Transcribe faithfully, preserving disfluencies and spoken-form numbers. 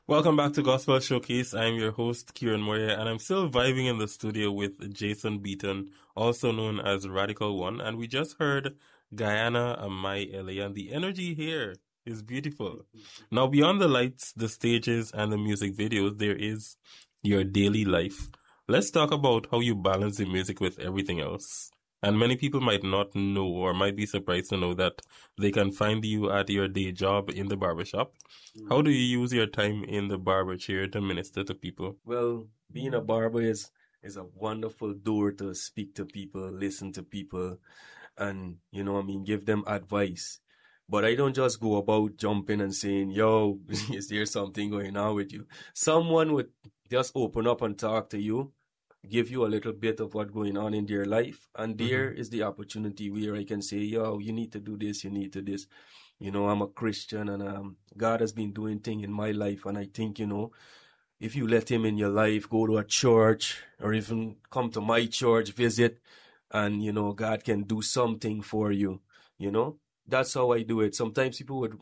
Welcome back to Gospel Showcase. I'm your host, Kieran Moyer, and I'm still vibing in the studio with Jason Beaton, also known as Radical One. And we just heard Guyana Amai Ele, and the energy here is beautiful. Now, beyond the lights, the stages, and the music videos, there is your daily life. Let's talk about how you balance the music with everything else. And many people might not know or might be surprised to know that they can find you at your day job in the barbershop. How do you use your time in the barber chair to minister to people? Well, being a barber is is a wonderful door to speak to people, listen to people, and you know, what I mean, give them advice. But I don't just go about jumping and saying, "Yo, is there something going on with you?" Someone would just open up and talk to you, give you a little bit of what's going on in their life, and there Mm-hmm. is the opportunity where I can say, "Yo, you need to do this, you need to this." You know, I'm a Christian, and um, God has been doing things in my life, and I think, you know, if you let him in your life, go to a church or even come to my church, visit, and you know, God can do something for you. You know, that's how I do it. Sometimes people would